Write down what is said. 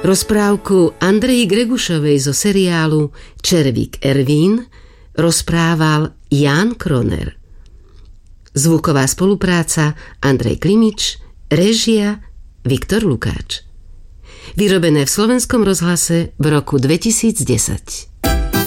Rozprávku Andreji Gregušovej zo seriálu Červík Ervín rozprával Ján Kroner. Zvuková spolupráca Andrej Klimič, réžia Viktor Lukáč. Vyrobené v Slovenskom rozhlase v roku 2010.